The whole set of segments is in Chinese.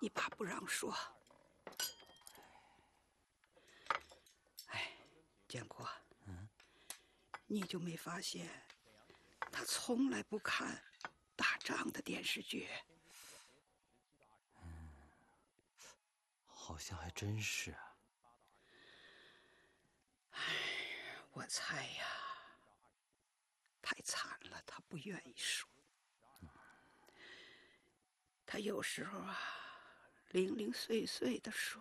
你爸不让说。哎，建国，你就没发现他从来不看打仗的电视剧？ 好像还真是啊。 哎，我猜呀，太惨了，他不愿意说。他有时候啊，零零碎碎地说，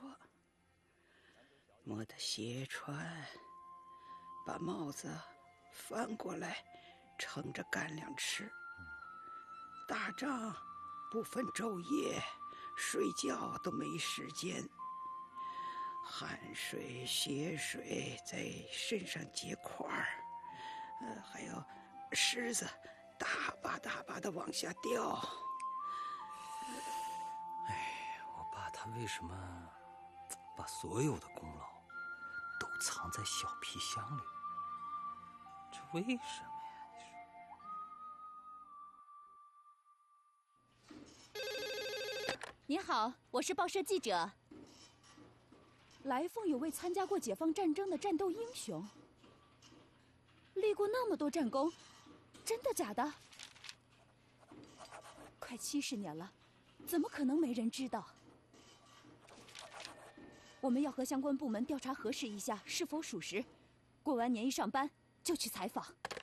摸得鞋穿，把帽子翻过来盛着干粮吃。打仗不分昼夜，睡觉都没时间，汗水血水在身上结块儿，还有虱子大把大把的往下掉。 哎，我爸他为什么把所有的功劳都藏在小皮箱里？这为什么呀？ 你好，我是报社记者。来凤有位参加过解放战争的战斗英雄，立过那么多战功，真的假的？快70年了，怎么可能没人知道？我们要和相关部门调查核实一下是否属实，过完年一上班就去采访。